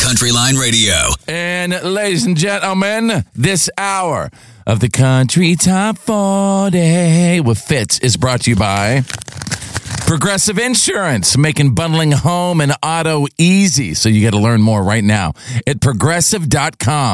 Country Line Radio. And ladies and gentlemen, this hour of the Country Top 40 with Fitz is brought to you by Progressive Insurance, making bundling home and auto easy. So you got to learn more right now at progressive.com.